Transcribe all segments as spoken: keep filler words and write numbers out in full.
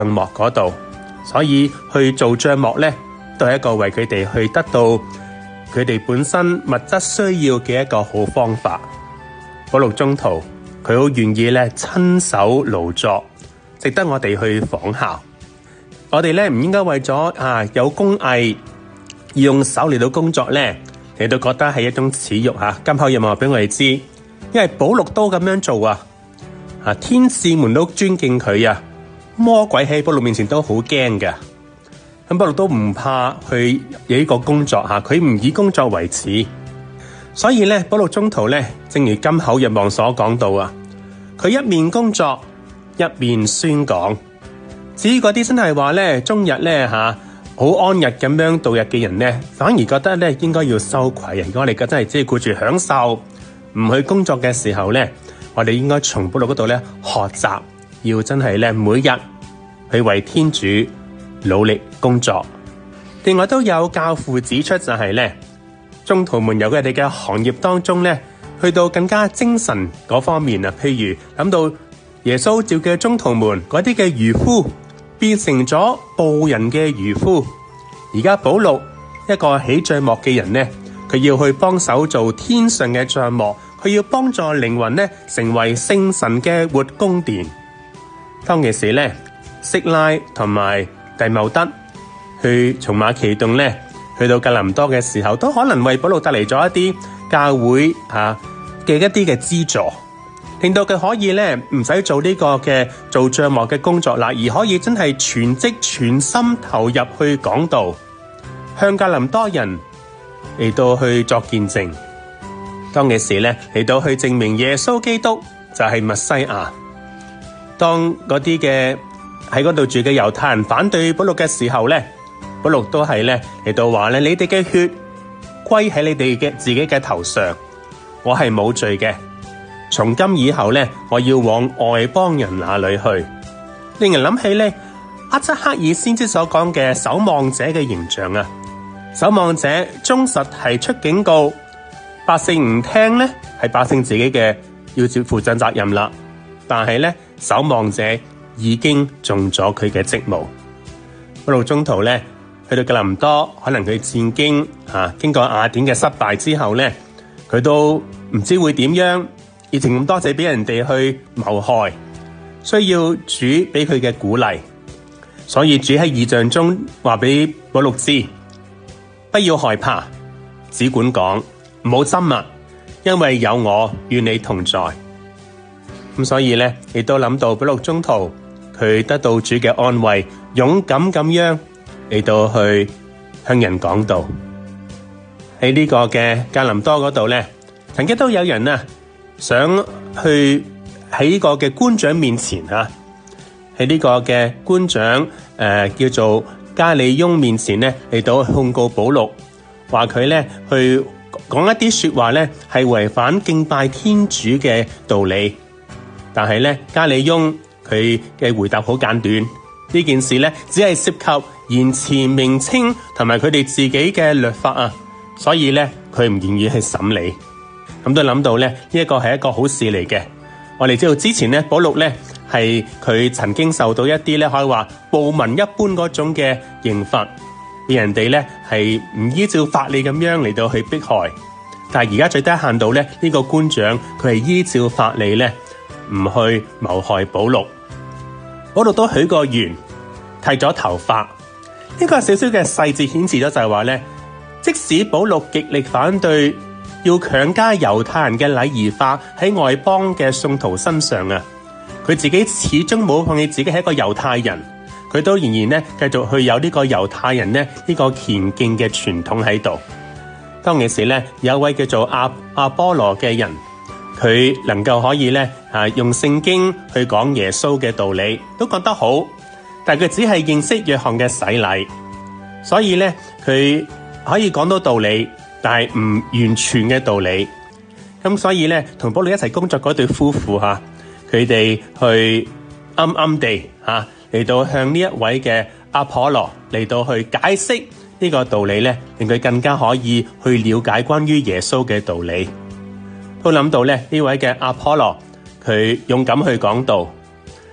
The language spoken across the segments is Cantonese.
幕嗰度，所以去做帳幕咧，都係一個為佢哋去得到佢哋本身物質需要嘅一個好方法。保祿宗徒佢好願意咧親手勞作，值得我哋去仿效。我哋咧唔應該為咗啊有工藝而用手嚟到工作咧，你都覺得係一種恥辱吓。金口若望話俾我哋知，因為保祿都咁樣做啊，啊天使們都尊敬佢啊，魔鬼喺保祿面前都好驚嘅。咁保祿都唔怕去有呢個工作吓，佢唔以工作為恥。所以咧，保祿宗徒咧，正如金口若望所講到啊，佢一面工作一面宣講。至於嗰啲真係話咧，終日咧吓好安逸咁樣度日嘅人咧，反而覺得咧應該要羞愧啊！如果我哋真係只係顧住享受，唔去工作嘅時候咧，我哋應該從保祿嗰度咧學習，要真係咧每日去為天主努力工作。另外都有教父指出就係咧，宗徒們由佢哋嘅行業當中咧，去到更加精神嗰方面啊，譬如諗到耶穌召嘅宗徒們嗰啲嘅漁夫，變成咗捕人嘅漁夫。而家保祿一個起帳幕嘅人呢，佢要去幫手做天上嘅帳幕，佢要幫助靈魂呢成為聖神嘅活宮殿。當其時咧，色拉同埋弟茂德去從馬其頓咧去到格林多嘅時候，都可能為保祿帶嚟咗一啲教會啊嘅一啲嘅資助，令到佢可以咧唔使做呢個嘅做帳幕嘅工作啦，而可以真係全職全心投入去講道，向格林多人嚟到去作見證。當其時咧嚟到去證明耶穌基督就係默西亞。當嗰啲嘅喺嗰度住嘅猶太人反對保祿嘅時候咧，保祿都係咧嚟到話咧，你哋嘅血歸喺你哋嘅自己嘅頭上，我係冇罪嘅。從今以後咧，我要往外邦人那裏去。令人諗起咧，阿則克爾先知所講嘅守望者嘅形象啊。守望者忠實提出警告，百姓唔聽咧，係百姓自己嘅要負負盡責任啦。但係咧，守望者已經盡咗佢嘅職務。保祿宗徒咧去到格林多，可能佢戰經啊，經過雅典嘅失敗之後咧，佢都唔知會點樣。以前咁多謝俾人哋去謀害，需要主俾佢嘅鼓勵，所以主喺異象中話俾保祿知，不要害怕，只管講，唔好緘默，因為有我與你同在。咁所以咧，亦都諗到保祿宗徒佢得到主嘅安慰，勇敢咁樣嚟到去向人講道。喺呢個嘅格林多嗰度咧，曾經都有人啊想去喺呢個嘅官長面前啊，喺呢個嘅官長誒、呃、叫做加里雍面前咧嚟到控告保祿，話佢咧去講一啲說話咧係違反敬拜天主嘅道理。但係咧加里雍佢嘅回答好簡短，呢件事咧只係涉及言辭名稱同埋佢哋自己嘅律法啊，所以咧佢唔願意去審理。咁都諗到咧，呢一個係一個好事嚟嘅。我哋知道之前咧，保祿咧係佢曾經受到一啲咧可以話暴民一般嗰種嘅刑罰，俾人哋咧係唔依照法理咁樣嚟到去迫害。但係而家最低限度咧，呢個官長佢係依照法理咧唔去謀害保祿。保祿都許個願，剃咗頭髮。呢個少少嘅細節顯示咗就係話咧，即使保祿極力反對要強加猶太人嘅禮儀法喺外邦嘅信徒身上啊，佢自己始終冇放棄自己係一個猶太人，佢都仍然咧繼續去有呢個猶太人咧呢個虔敬嘅傳統喺度。當其時咧，有一位叫做阿阿波羅嘅人，佢能夠可以咧啊用聖經去講耶穌嘅道理，都講得好，但係佢只係認識約翰嘅洗禮，所以咧佢可以講到道理，但係唔完全嘅道理。咁所以咧，同保祿一齊工作嗰對夫婦吓，佢哋去暗暗地吓嚟到向呢一位嘅阿波羅嚟到去解釋呢個道理咧，令佢更加可以去了解關於耶穌嘅道理。都諗到咧，呢位嘅阿波羅佢勇敢去講道，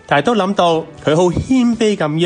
但係都諗到佢好謙卑咁樣